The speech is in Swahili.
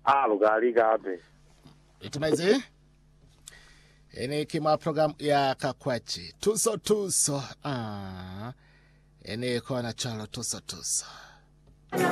Lugali gabe. Itumaizi? Ene kima program ya kakwachi. Tuso. Ene kona chalo tuso.